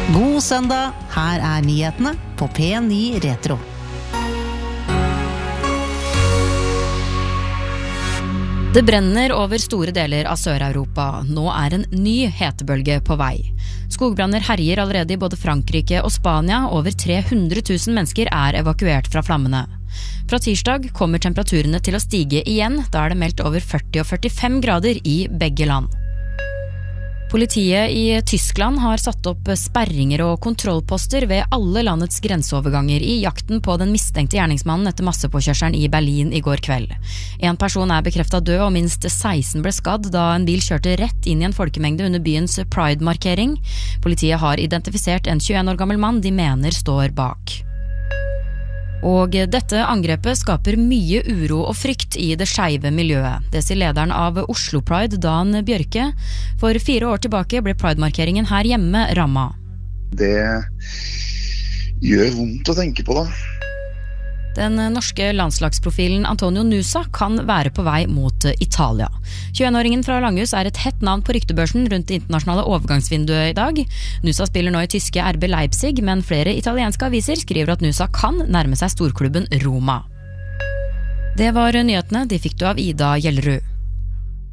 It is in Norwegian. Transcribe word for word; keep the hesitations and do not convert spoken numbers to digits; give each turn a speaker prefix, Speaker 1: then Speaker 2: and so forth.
Speaker 1: God søndag, her er nyhetene på P ni Retro.
Speaker 2: Det brenner over store deler av Sør-Europa. Nå er en ny hetebølge på vei. Skogbranner herjer allerede i både Frankrike og Spania. Over tre hundre tusen mennesker er evakuert fra flammene. Fra tirsdag kommer temperaturene til å stige igjen. Da er det meldt over førti og førtifem grader i begge land. Politiet i Tyskland har satt opp sperringer og kontrollposter ved alle landets grenseoverganger i jakten på den mistenkte gjerningsmannen etter massepåkjørselen i Berlin i går kveld. En person er bekreftet død og minst seksten ble skadd da en bil kjørte rett inn i en folkemengde under byens Pride-markering. Politiet har identifisert en tjueen år gammel mann de mener står bak. Og dette angrepet skaper mye uro og frykt i det skeive miljøet. Det sier lederen av Oslo Pride, Dan Bjørke. For fire år tilbake ble Pride-markeringen her hjemme rammet.
Speaker 3: Det gjør vondt å tenke på da.
Speaker 2: Den norske landslagsprofilen Antonio Nusa kan være på vei mot Italia. tjueen-åringen fra Langhus er et hett navn på ryktebørsen rundt det internasjonale overgangsvinduet i dag. Nusa spiller nå i tyske R B Leipzig, men flere italienske aviser skriver at Nusa kan nærme seg storklubben Roma. Det var nyhetene, de fikk du av Ida Gjellerud.